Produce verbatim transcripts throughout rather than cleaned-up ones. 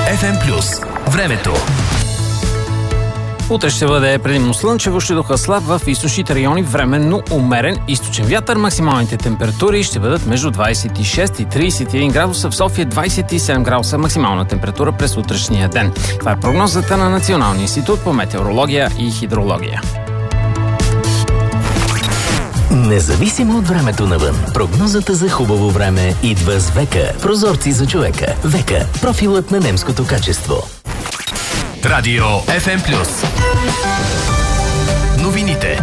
Еф Ем плюс. Времето. Утре ще бъде предимно слънчево, ще духа слаб в източните райони, временно умерен източен вятър. Максималните температури ще бъдат между двадесет и шест и тридесет и един градуса, в София двадесет и седем градуса максимална температура през утрешния ден. Това е прогнозата на Националния институт по метеорология и хидрология. Независимо от времето навън, прогнозата за хубаво време идва с Века. Прозорци за човека. Века. Профилът на немското качество. Радио Еф Ем плюс. Новините.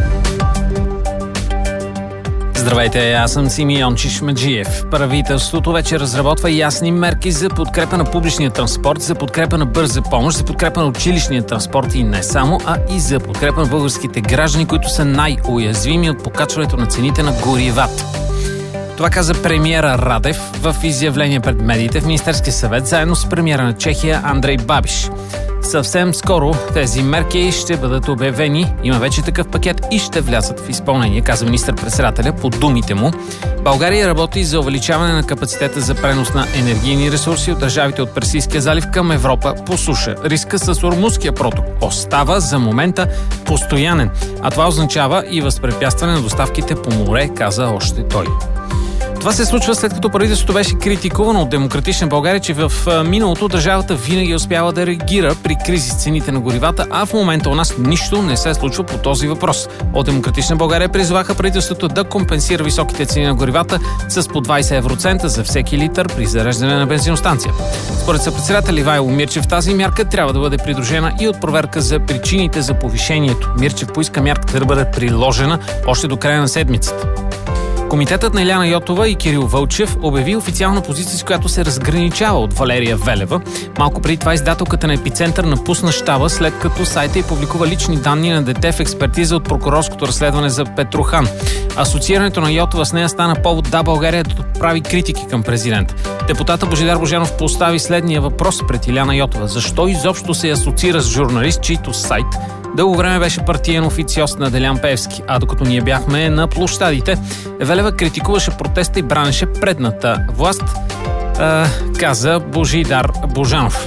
Здравейте, аз съм Симеон Чишмаджиев. Правителството вече разработва ясни мерки за подкрепа на публичния транспорт, за подкрепа на бърза помощ, за подкрепа на училищния транспорт и не само, а и за подкрепа на българските граждани, които са най-уязвими от покачването на цените на горивата. Това каза премиера Радев в изявление пред медиите в Министерския съвет, заедно с премиера на Чехия Андрей Бабиш. Съвсем скоро тези мерки ще бъдат обявени, има вече такъв пакет и ще влязат в изпълнение, каза министър-председателя по думите му. България работи за увеличаване на капацитета за пренос на енергийни ресурси от държавите от Персийския залив към Европа по суша. Риска с Ормузския проток остава за момента постоянен, а това означава и възпрепятстване на доставките по море, каза още той. Това се случва след като правителството беше критикувано от Демократична България, че в миналото държавата винаги успява да реагира при кризи с цените на горивата, а в момента у нас нищо не се случва по този въпрос. От Демократична България призоваха правителството да компенсира високите цени на горивата с по двадесет евроцента за всеки литър при зареждане на бензиностанция. Според съпредседател Ивайло Мирчев, тази мярка трябва да бъде придружена и от проверка за причините за повишението. Мирчев поиска мярката да бъде приложена още до края на седмицата. Комитетът на Иляна Йотова и Кирил Вълчев обяви официална позиция, с която се разграничава от Валерия Велева. Малко преди това издателката на Епицентър напусна щаба, след като сайта й публикува лични данни на дете в експертиза от прокурорското разследване за Петрохан. Асоциирането на Йотова с нея стана повод да България да прави критики към президента. Депутата Божидар Божанов постави следния въпрос пред Иляна Йотова. Защо изобщо се асоциира с журналист, чийто сайт дълго време беше партиен официоз на Делян Пеевски, а докато ние бяхме на площадите, Велева критикуваше протеста и бранеше предната власт, а, каза Божидар Божанов.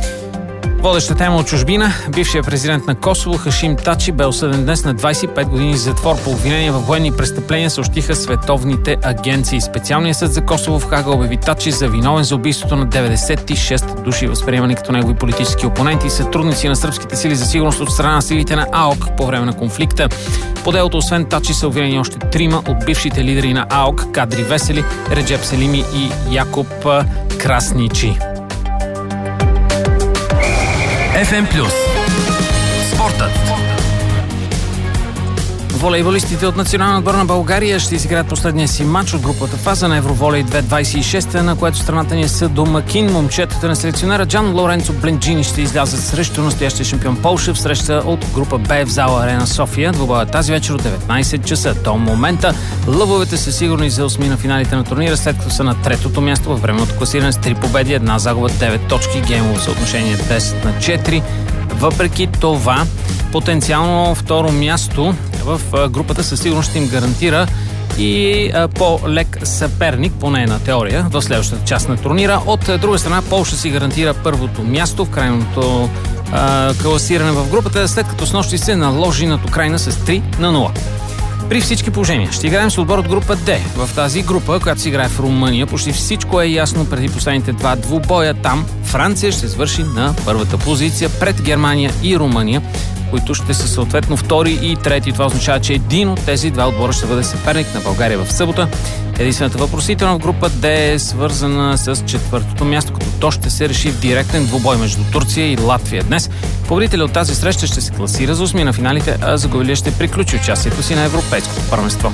Водеща тема от чужбина. Бившият президент на Косово Хашим Тачи бе осъден днес на двадесет и пет години затвор по обвинение във военни престъпления, съобщиха световните агенции. Специалният съд за Косово в Хага обяви Тачи за виновен за убийството на деветдесет и шест души, възприемани като негови политически опоненти и сътрудници на сръбските сили за сигурност от страна на силите на АОК по време на конфликта. По делото освен Тачи са обвинени още трима от бившите лидери на АОК: Кадри Весели, Реджеп Селими и Якоб Красничи. Еф Ем плюс. Спортът. Волейболистите от национална отбор на България ще изиграят последния си матч от групата фаза на Евроволей две хиляди двадесет и шеста, на което страната ни са домакин. Момчетата на селекционера Джан Лоренцо Бленджини ще излязат срещу настоящия шампион Полша в среща от група Б в зала Арена София. Двубоят тази вечер от деветнадесет часа. До момента лъвовете са сигурни за осми на финалите на турнира, след като са на третото място във временното класиране с три победи, една загуба, девет точки, геймово съотношение десет на четири. Въпреки това, потенциално второ място в групата със сигурност ще им гарантира и по-лек съперник, поне на теория, в следващата част на турнира. От друга страна, Полша си гарантира първото място в крайното а, класиране в групата, след като снощи се наложи над Украйна с три на нула. При всички положения ще играем с отбор от група Д. В тази група, която се играе в Румъния, почти всичко е ясно преди последните два двубоя. Там Франция ще свърши на първата позиция пред Германия и Румъния, които ще са съответно втори и трети. Това означава, че един от тези два отбора ще бъде съперник на България в събота. Единствената въпросителна в група Д е свързана с четвъртото място, като то ще се реши в директен двубой между Турция и Латвия днес. Победителят от тази среща ще се класира за осми на финалите, а загубилият ще приключи участието си на Европейското първенство.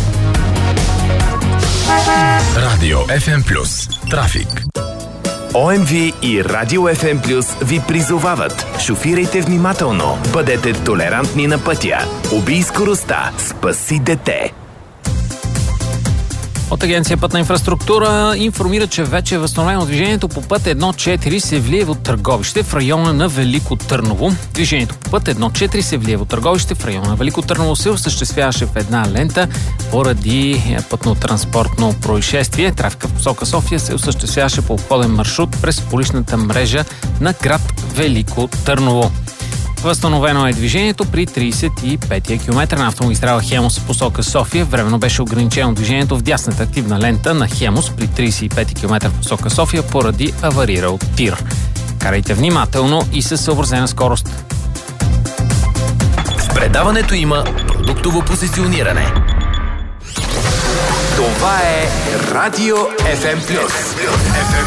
Радио Еф Ем плюс. Трафик. О Ем Ви и Радио Еф Ем плюс ви призовават: шофирайте внимателно, бъдете толерантни на пътя, убий скоростта, спаси дете. От Агенция Пътна инфраструктура информира, че вече е възстановено движението по път едно четири Севлиево Търговище в района на Велико Търново. Движението по път едно четири Севлиево Търговище в района на Велико Търново се осъществяваше в една лента поради пътно-транспортно происшествие. Трафика в посока София се осъществяваше по обходен маршрут през уличната мрежа на град Велико Търново. Възстановено е движението при тридесет и петия километър на автомагистрала Хемус в посока София. Временно беше ограничено движението в дясната активна лента на Хемус при тридесет и пети километър в посока София поради аварирал тир. Карайте внимателно и със съобразена скорост. В предаването има продуктово позициониране. Това е Радио еф ем Плюс.